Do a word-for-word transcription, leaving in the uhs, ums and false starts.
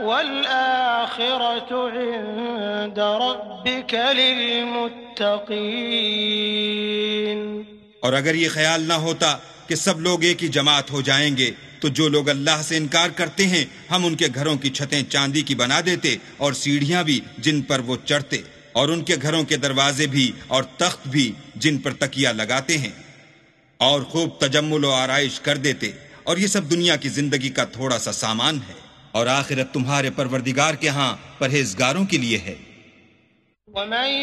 वल आखिरतु इंद रब्बिक लिलमुत्तकीन। और अगर ये ख्याल ना होता कि सब लोग एक ही जमात हो जाएंगे तो जो लोग अल्लाह से इनकार करते हैं हम उनके घरों की छतें चांदी की बना देते और सीढ़ियां भी जिन पर वो चढ़ते और उनके घरों के दरवाजे भी और तख्त भी जिन पर तकिया लगाते हैं और खूब तजम्मुल और आराइश कर देते। और ये सब दुनिया की जिंदगी का थोड़ा सा सामान है और आखिरत तुम्हारे परवरदिगार के यहाँ परहेजगारों के लिए है।